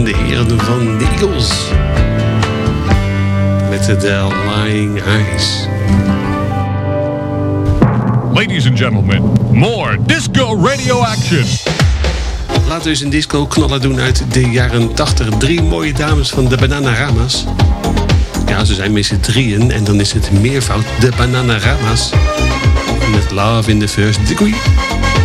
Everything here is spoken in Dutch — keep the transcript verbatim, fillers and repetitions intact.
De heren van de Eagles. Met de Lying Eyes. Ladies and gentlemen, more disco radio action. Laten we eens een disco knaller doen uit de jaren tachtig. Drie mooie dames van de Bananarama's. Ja, ze zijn met z'n drieën en dan is het meervoud de Bananarama's. Met Love in the First Degree.